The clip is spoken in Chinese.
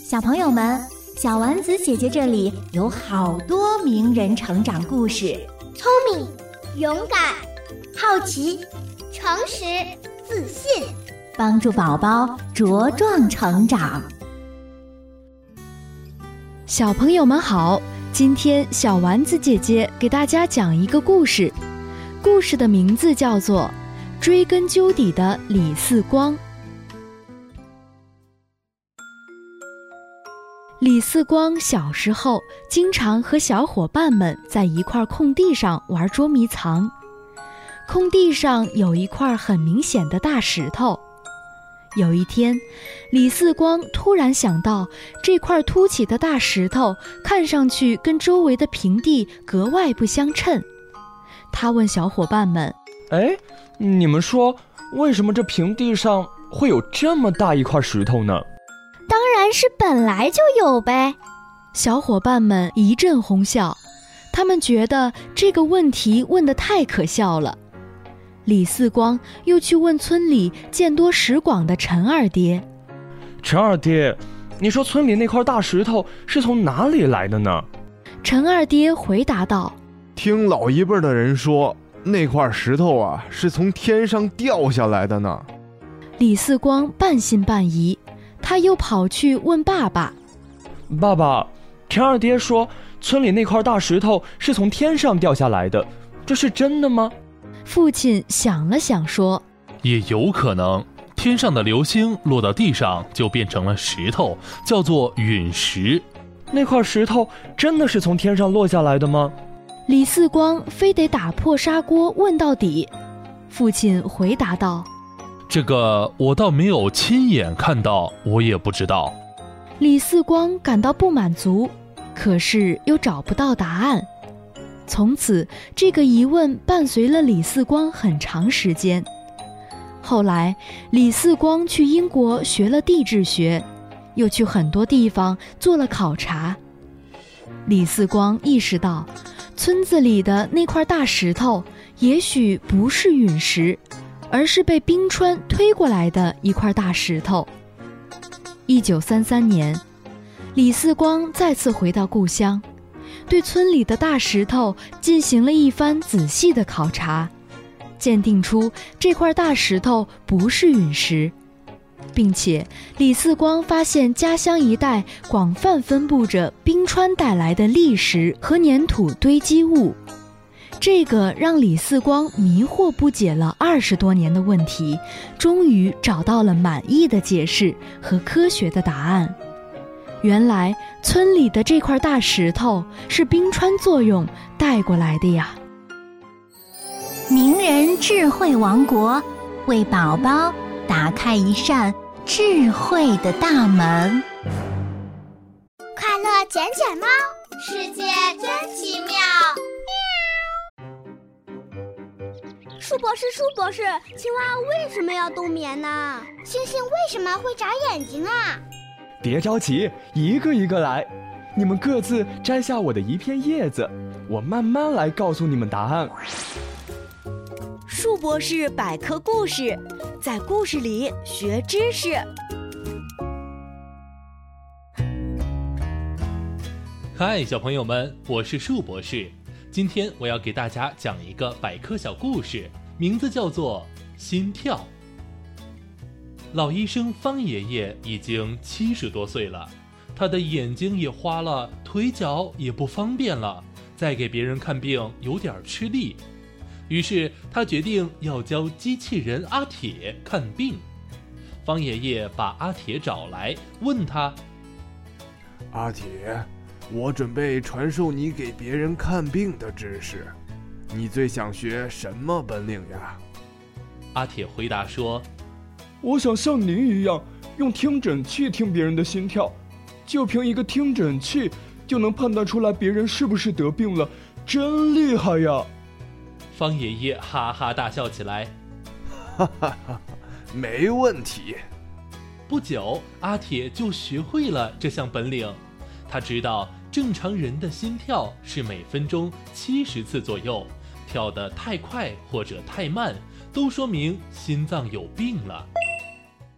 小朋友们，小丸子姐姐这里有好多名人成长故事。 聪明、勇敢、好奇、诚实、自信， 帮助宝宝茁壮成长。 小朋友们好，今天小丸子姐姐给大家讲一个故事，故事的名字叫做《追根究底的李四光》。李四光小时候经常和小伙伴们在一块空地上玩捉迷藏。空地上有一块很明显的大石头。有一天，李四光突然想到，这块凸起的大石头看上去跟周围的平地格外不相称。他问小伙伴们： 你们说，为什么这平地上会有这么大一块石头呢？ 当然是本来就有呗。 小伙伴们一阵哄笑，他们觉得这个问题问得太可笑了。李四光又去问村里见多识广的陈二爹。 陈二爹，你说村里那块大石头是从哪里来的呢？ 陈二爹回答道： 听老一辈的人说，那块石头啊是从天上掉下来的呢。 李四光半信半疑，他又跑去问爸爸： 爸爸，陈二爹说村里那块大石头是从天上掉下来的，这是真的吗？ 父亲想了想说： 也有可能，天上的流星落到地上就变成了石头，叫做陨石。 那块石头真的是从天上落下来的吗？ 李四光非得打破砂锅问到底。父亲回答道： 这个我倒没有亲眼看到，我也不知道。 李四光感到不满足，可是又找不到答案。从此，这个疑问伴随了李四光很长时间。后来，李四光去英国学了地质学，又去很多地方做了考察。李四光意识到，村子里的那块大石头也许不是陨石，而是被冰川推过来的一块大石头。1933年，李四光再次回到故乡，对村里的大石头进行了一番仔细的考察，鉴定出这块大石头不是陨石，并且李四光发现家乡一带广泛分布着冰川带来的砾石和粘土堆积物。这个让李四光迷惑不解了20多年的问题，终于找到了满意的解释和科学的答案。原来村里的这块大石头是冰川作用带过来的呀。 名人智慧王国，为宝宝打开一扇智慧的大门。 快乐捡捡猫，世界真奇妙。树博士，青蛙为什么要冬眠呢？星星为什么会眨眼睛啊？ 别着急，一个一个来。你们各自摘下我的一片叶子，我慢慢来告诉你们答案。 树博士百科故事，在故事里学知识。 嗨，小朋友们，我是树博士。今天我要给大家讲一个百科小故事，名字叫做心跳。老医生方爷爷已经70多岁了，他的眼睛也花了，腿脚也不方便了，再给别人看病有点吃力。于是他决定要教机器人阿铁看病。方爷爷把阿铁找来，问他： 阿铁，我准备传授你给别人看病的知识，你最想学什么本领呀？ 阿铁回答说： 我想像您一样，用听诊器听别人的心跳，就凭一个听诊器就能判断出来别人是不是得病了，真厉害呀！ 方爷爷哈哈大笑起来， 哈哈哈，没问题。 不久，阿铁就学会了这项本领。他知道正常人的心跳是每分钟70次左右，跳得太快或者太慢，都说明心脏有病了。